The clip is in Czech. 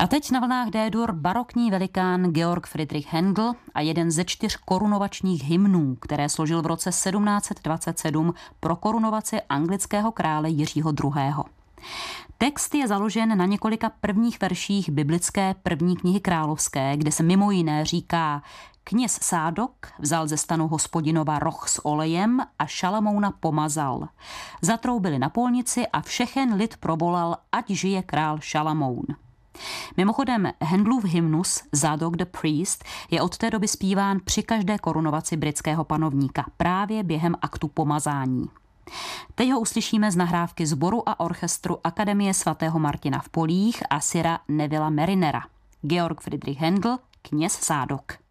A teď na vlnách D-dur barokní velikán Georg Friedrich Händel a jeden ze 4 korunovačních hymnů, které složil v roce 1727 pro korunovaci anglického krále Jiřího II. Text je založen na několika prvních verších biblické první knihy královské, kde se mimo jiné říká: Kněz Sádok vzal ze stanu Hospodinova roh s olejem a Šalamouna pomazal. Zatroubili na polnici a všechen lid provolal, ať žije král Šalamoun. Mimochodem, Händelův hymnus Zadok the Priest je od té doby zpíván při každé korunovaci britského panovníka, právě během aktu pomazání. Teď ho uslyšíme z nahrávky sboru a orchestru Akademie svatého Martina v Polích a Sira Nevilla Marinera. Georg Friedrich Händel, kněz Sádok.